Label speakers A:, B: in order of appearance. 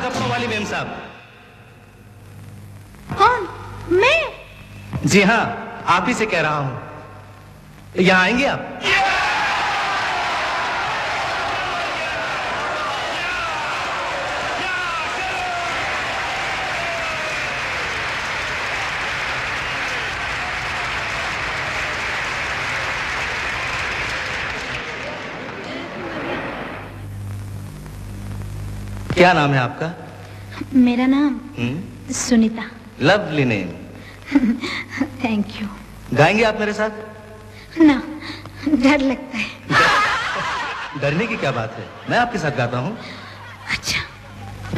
A: आपको वाली मेम साहब।
B: कौन? मैं?
A: जी हाँ, आप ही से कह रहा हूं। यहाँ आएंगे आप? क्या नाम है आपका?
B: मेरा नाम Sunita.
A: Lovely name.
B: Thank you.
A: गाएंगे आप मेरे साथ?
B: ना, डर लगता है।
A: डरने की क्या बात है, मैं आपके साथ गाता हूँ।